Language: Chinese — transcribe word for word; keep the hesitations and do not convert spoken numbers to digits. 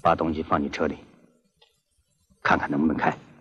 把东西放你车里，看看能不能开。